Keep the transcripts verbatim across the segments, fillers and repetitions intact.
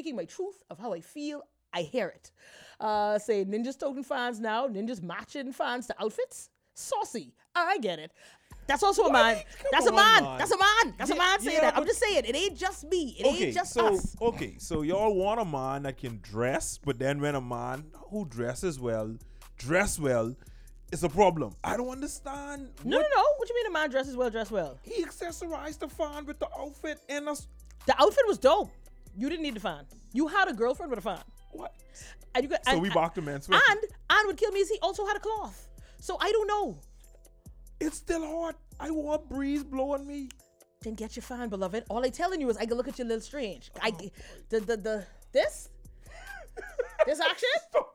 speaking my truth of how I feel. I hear it. Uh, say ninjas toting fans now, ninjas matching fans to outfits. Saucy. I get it. That's also a man. That's a man. man. That's a man. That's Yeah, a man saying yeah, that. I'm but- just saying, it ain't just me. It Okay, ain't just so us. okay, so y'all want a man that can dress, but then when a man who dresses well, dress well, it's a problem. I don't understand. No, what- no, no. What you mean a man dresses well, dress well? He accessorized the fan with the outfit and a s- The outfit was dope. You didn't need the fan. You had a girlfriend with a fan. what? And you got, So and, we back to men's and, sweat. and and what killed me is he also had a cloth. So I don't know. It's still hot. I want breeze blowing me. Then get your fan, beloved. All I telling you is I can look at you a little strange. I Oh, the the the this this action.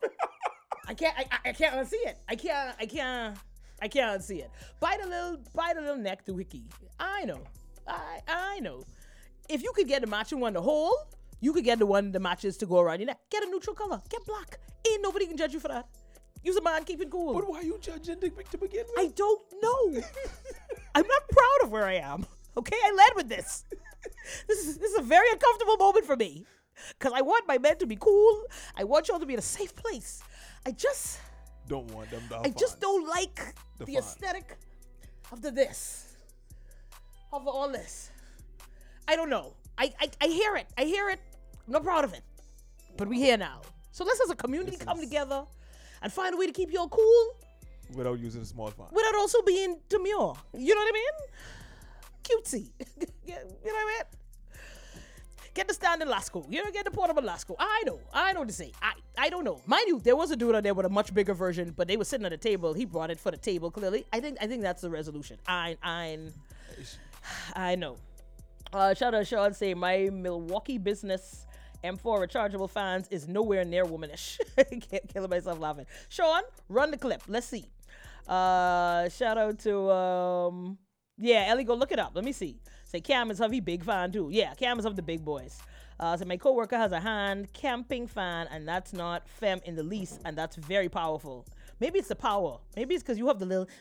I can't I, I I can't unsee it. I can't I can't I can't unsee it. Bite a little bite a little neck to Wiki. I know. I I know. If you could get the matching one to hold, you could get the one that matches to go around your neck. Get a neutral color. Get black. Ain't nobody can judge you for that. Use a man, keep it cool. But why you judging the to begin with? I don't know. I'm not proud of where I am. Okay, I led with this. This is this is a very uncomfortable moment for me. Cause I want my men to be cool. I want y'all to be in a safe place. I just don't want them to have I just fans. don't like The the, fun. aesthetic of the this. Of all this. I don't know. I, I I hear it. I hear it. I'm not proud of it. But we here now. So let's as a community This come is- together and find a way to keep y'all cool without using a small fan. without also being demure. You know what I mean? Cutesy. you know what I mean? Get the standing Lasco. You know, get the portable Lasco. I know. I know what to say. I, I don't know. Mind you, there was a dude out there with a much bigger version, but they were sitting at a table. He brought it for the table, clearly. I think I think that's the resolution. I I I know. Uh, shout out to Sean say my Milwaukee business M four rechargeable fans is nowhere near womanish. Killing myself laughing. Sean, run the clip. Let's see. Uh, shout out to um, yeah, Ellie, go look it up. Let me see. Say Cam is Hovey big fan too. Yeah, Cam is of the big boys. Uh, so my coworker has a hand camping fan, and that's not femme in the least, and that's very powerful. Maybe it's the power. Maybe it's because you have the little.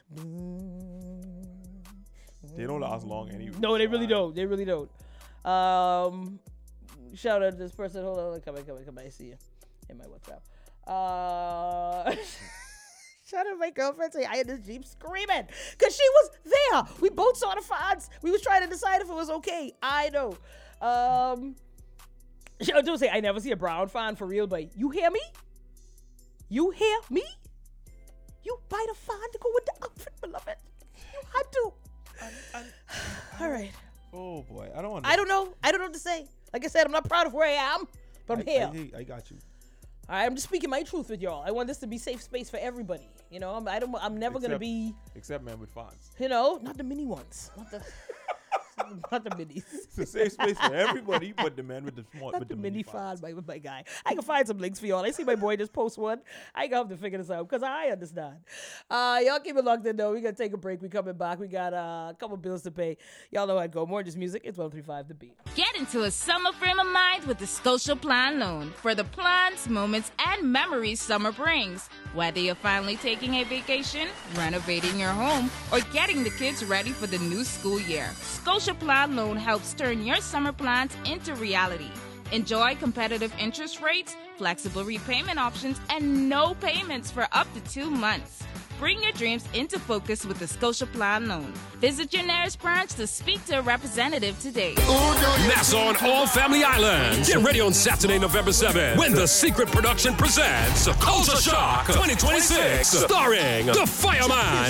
They don't last long anyway. No, they really Why? don't. They really don't. Um, shout out to this person. Hold on, come on, come on, come on. I see you in my WhatsApp. Uh, shout out to my girlfriend. Say I had this Jeep screaming because she was there. We both saw the fans. We was trying to decide if it was okay. I know. Um, shout out to say I never see a brown fan for real, but you hear me? You hear me? You buy the fan to go with the outfit, beloved. You had to. And- and- All right. oh boy, I don't want. I don't know. I don't know what to say. Like I said, I'm not proud of where I am, but I'm I, here. I, I got you. All right, I'm just speaking my truth with y'all. I want this to be safe space for everybody. You know, I'm, I don't. I'm never gonna Except- be. Except men with fans. You know, not the mini ones. Not the. not the minis. It's a safe space for everybody, but the men with the small, Not with the, the, mini fans. fan, my, my guy. I can find some links for y'all. I see my boy just post one. I gonna have to figure this out because I understand. Uh, y'all keep it locked in though. We gotta take a break. We coming back. We got uh, a couple bills to pay. Y'all know how it go. More just music. It's one three five The Beat. Get into a summer frame of mind with the Scotia Plan Loan for the plans, moments, and memories summer brings. Whether you're finally taking a vacation, renovating your home, or getting the kids ready for the new school year, Scotia Plan Loan helps turn your summer plans into reality. Enjoy competitive interest rates, flexible repayment options, and no payments for up to two months. Bring your dreams into focus with the Scotia Plan Loan. Visit your nearest branch to speak to a representative today. Nassau on all family islands. Get ready on Saturday, November seventh, when The Secret Production presents Culture Shock twenty twenty-six, starring The Fireman,